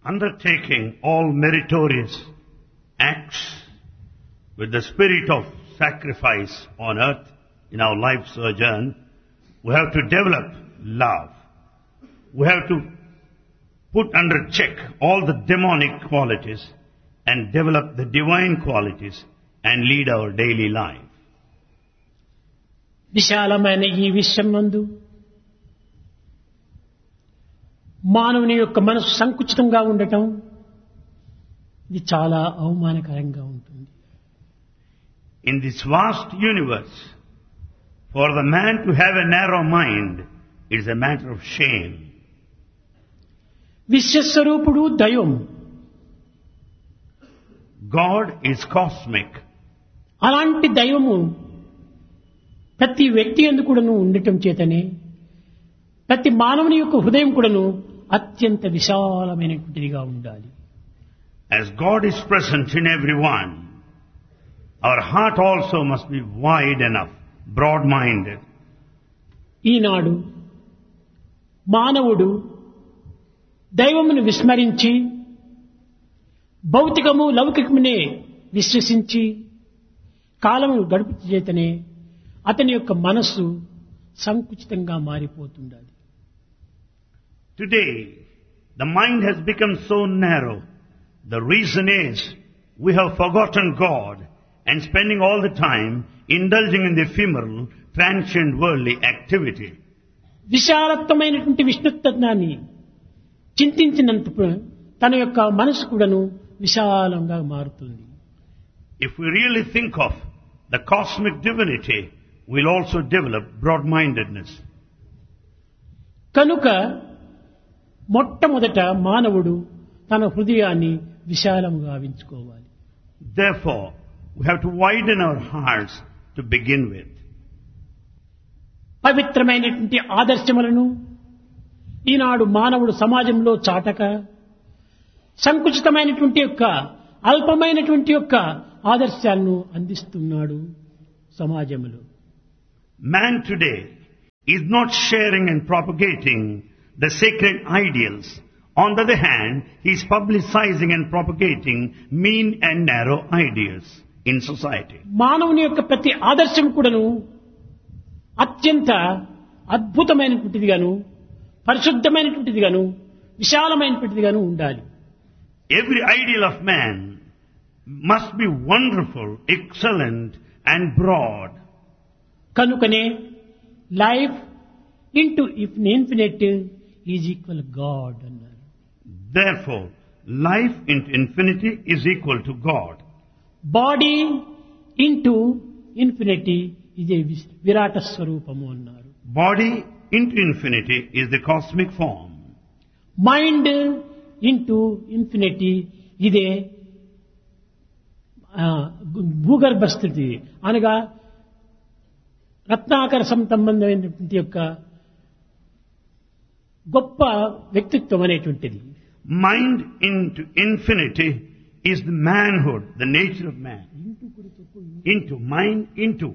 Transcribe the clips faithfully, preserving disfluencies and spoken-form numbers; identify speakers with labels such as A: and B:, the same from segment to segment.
A: undertaking all meritorious acts with the spirit of sacrifice on earth in our life sojourn, we have to develop love. We have to put under check all the demonic qualities and develop the divine qualities and lead our daily life.
B: విశాలమైన ఈ విశ్వం నందు మానవుని యొక్క మనసు సంకుచితంగా ఉండటం ఇది చాలా అవమానకరంగా ఉంటుంది.
A: In this vast universe, for the man to have a narrow mind is a matter of shame.
B: విశ్వస్వరూపుడు దైవం.
A: God is cosmic.
B: అలాంటి దైవము ప్రతి వ్యక్తి యందు కూడాను ఉండటం చేతనే ప్రతి మానవుని యొక్క హృదయం కూడాను అత్యంత విశాలమైనటువంటిదిగా ఉండాలి.
A: As God is present in everyone, our heart also must be wide enough, broad-minded.
B: ఈనాడు మానవుడు దైవమును విస్మరించి భౌతికము లౌకికమునే విశ్వసించి కాలము గడుపు చేతనే అతని యొక్క మనస్సు సంకుచితంగా మారిపోతుండాలి.
A: Today, the mind has become so narrow. The reason is we have forgotten God and spending all the time indulging in the ephemeral, transient worldly activity.
B: విశాలత్వమైనటువంటి విష్ణుత్వాన్ని చింతించినంత తన యొక్క మనసు కూడాను విశాలంగా మారుతుంది.
A: If we really think of the cosmic divinity, we'll also develop broad-mindedness.
B: కనుక మొట్టమొదట మానవుడు తన హృదయాన్ని విశాలంగా గావించుకోవాలి.
A: Therefore, we have to widen our hearts to begin with.
B: పవిత్రమైనటువంటి ఆదర్శములను ఈనాడు మానవుడు సమాజంలో చాటక సంకుచితమైనటువంటి యొక్క అల్పమైనటువంటి యొక్క ఆదర్శాలను అందిస్తున్నాడు సమాజంలో.
A: Man today is not sharing and propagating the sacred ideals. On the other hand, he is publicizing and propagating mean and narrow ideas in society.
B: మానవుని యొక్క ప్రతి ఆదర్శం కూడాను అత్యంత అద్భుతమైనటువంటిదిగాను పరిశుద్ధమైనటువంటిదిగాను విశాలమైనటువంటిదిగాను ఉండాలి.
A: Every ideal of man must be wonderful, excellent and broad.
B: కనుకనే life into infinite is equal God అన్నారు.
A: Therefore, life into infinity is equal to God.
B: Body into infinity ఇది విరాట స్వరూపము అన్నారు.
A: Body into infinity is the cosmic form.
B: Mind into infinity ఇదే భూగర్భ స్థితి అనగా రత్నాకర సంబంధమైనటువంటి యొక్క గొప్ప వ్యక్తిత్వం అనేటువంటిది.
A: Mind into infinity is the manhood, the nature of man. Into, mind into.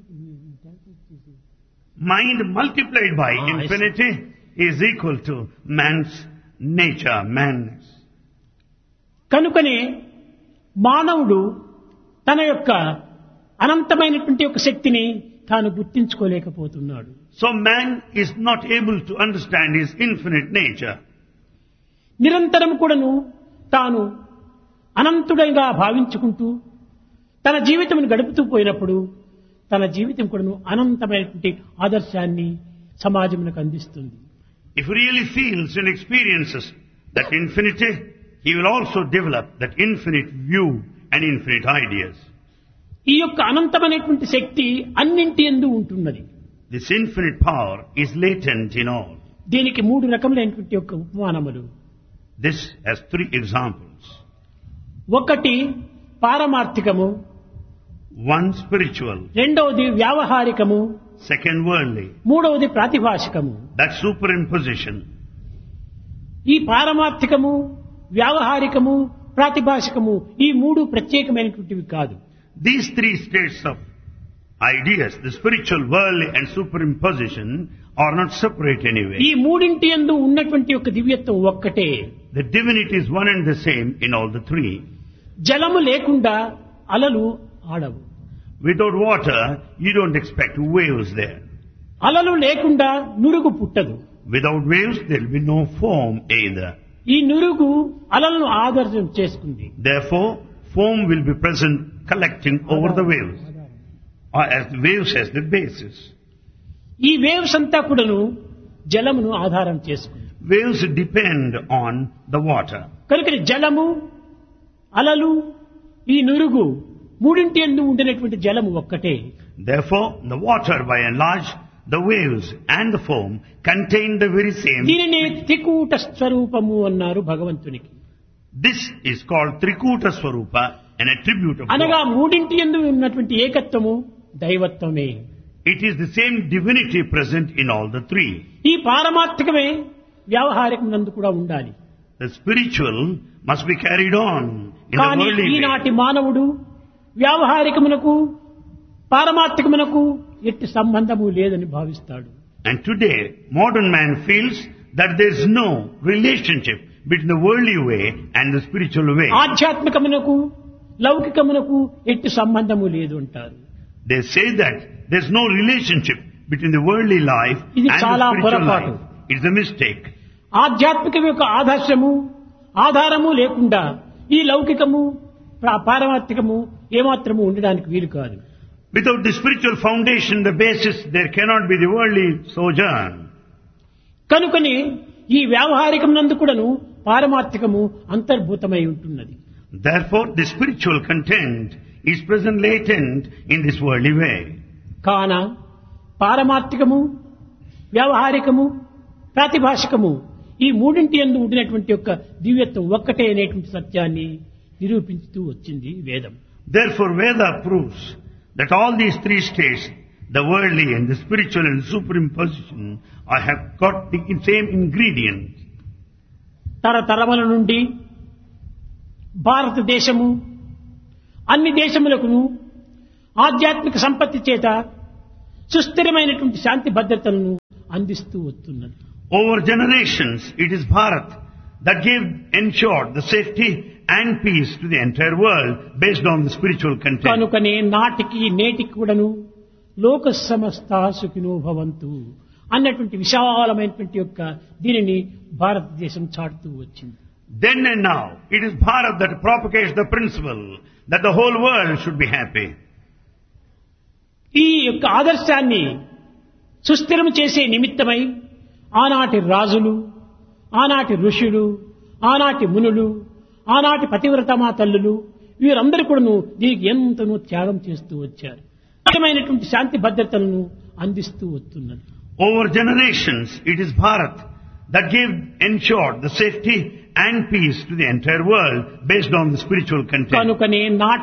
A: Mind multiplied by
B: Ah,
A: infinity is equal to man's nature, manness.
B: కనుకనే మానవుడు తన యొక్క అనంతమైనటువంటి యొక్క శక్తిని తాను గుర్తించుకోలేకపోతున్నాడు.
A: So man is not able to understand his infinite nature.
B: నిరంతరం కూడాను తాను అనంతుడిగా భావించుకుంటూ తన జీవితమును గడుపుతూ పోయినప్పుడు తన జీవితం కూడాను అనంతమైనటువంటి ఆదర్శాన్ని సమాజమునకు అందిస్తుంది.
A: If he really feels and experiences that infinity, he will also develop that infinite view and infinite ideas.
B: ఈ యొక్క అనంతమైనటువంటి శక్తి అన్నింటి యందు ఉంటున్నది.
A: This infinite power is latent in all.
B: దీనికి మూడు రకములైనటువంటి యొక్క ఉపమానములు.
A: This has three examples.
B: ఒకటి పారమార్థికము,
A: One spiritual,
B: రెండవది వ్యావహారికము,
A: second worldly.
B: మూడవది ప్రాతిభాషికము.
A: That's superimposition.
B: ఈ పారమార్థికము, వ్యావహారికము, ప్రాతిభాషికము ఈ మూడు ప్రత్యేకమైనటువంటివి కాదు.
A: These three states of ideas, the spiritual, worldly and superimposition, are not separate anyway.
B: ఈ మూడింటి యందు ఉన్నటువంటి యొక్క దివ్యత్వం ఒక్కటే.
A: The divinity is one and the same in all the three.
B: జలము లేకుండా అలలు ఆడవు.
A: Without water, you don't expect waves there.
B: అలలు లేకుండా నురుగు పుట్టదు.
A: Without waves, there will be no foam either.
B: ఈ నురుగు అలలను ఆధారం చేసుకుంది.
A: Therefore, foam will be present collecting over the waves. Or as the waves as the basis.
B: ఈ waves అంతా కూడాను జలమును ఆధారం చేసుకుంది.
A: Waves depend on the water.
B: కనుక జలము, అలలు, ఈ నురుగు మూడింటి యందు ఉండినటువంటి జలము ఒక్కటే.
A: Therefore, the water by and large, the waves and the foam contain the very same.
B: దీనిని త్రికూట స్వరూపము అన్నారు భగవంతునికి.
A: This is called Trikuta Swarupa, an attribute of
B: అనగా
A: God.
B: మూడింటి యందు ఉన్నటువంటి ఏకత్వము దైవత్వమే.
A: It is the same divinity present in all the three.
B: ఈ పారమార్థికమే వ్యావహారికమునందు కూడా ఉండాలి.
A: The spiritual must be carried on in the
B: కానీ
A: worldly way.
B: ఈనాటి మానవుడు వ్యావహారికమునకు పారమార్థికమునకు ఎట్టి సంబంధము లేదని భావిస్తాడు.
A: And today, modern man feels that there is no relationship between the worldly way and the spiritual way.
B: ఆధ్యాత్మికమునకు లౌకికమునకు ఎట్టి సంబంధము లేదు అంటారు.
A: They say that there is no relationship between the worldly life
B: ఇది
A: and the
B: చాలా
A: spiritual
B: పొరపాటు.
A: life. It's a mistake.
B: ఆధ్యాత్మికం యొక్క ఆదర్శము ఆధారము లేకుండా ఈ లౌకికము ప్రా- పారమార్థికము ఏమాత్రము ఉండడానికి వీలు కాదు.
A: Without the spiritual foundation, the basis, there cannot be the worldly sojourn.
B: కనుకని ఈ వ్యావహారికమునందు కూడాను పారమార్థికము అంతర్భూతమై ఉంటున్నది.
A: Therefore, the spiritual content is present latent in this worldly way.
B: కాన పారమార్థికము వ్యావహారికము ప్రాతిభాషికము ఈ మూడింటి యందు ఉండినటువంటి యొక్క దివ్యత్వం ఒక్కటే అనేటువంటి సత్యాన్ని నిరూపిస్తూ వచ్చింది వేదం.
A: Therefore, Veda proves that all these three states, the worldly and the spiritual and the superimposition, I have got the same ingredient.
B: తరతరముల నుండి భారతదేశము అన్ని దేశములకును ఆధ్యాత్మిక సంపత్తి చేత సుస్థిరమైనటువంటి శాంతి భద్రతలను అందిస్తూ వస్తున్నది.
A: Over generations, it is Bharat that gave, ensured the safety and peace to the entire world based on the spiritual content.
B: కనుకనే నాటికి నేటికి కూడాను లోక సమస్త సుఖినో భవంతు అన్నటువంటి విశాలమైనటువంటి యొక్క దీనిని భారతదేశం చాటుతూ వచ్చింది.
A: Then and now, it is Bharat that propagates the principle that the whole world should be happy.
B: ఈ యొక్క ఆదర్శాన్ని సుస్థిరం చేసే నిమిత్తమై ఆనాటి రాజులు, ఆనాటి ఋషులు, ఆనాటి మునులు, ఆనాటి పతివ్రతమా తల్లులు వీరందరూ కూడాను దీనికి ఎంతనో త్యాగం చేస్తూ వచ్చారు. ముఖ్యమైనటువంటి శాంతి భద్రతలను అందిస్తూ వస్తున్నది.
A: Over generations, it is Bharat that gave, ensured the safety and peace to the entire world based on the spiritual content.
B: కనుకనే నాటి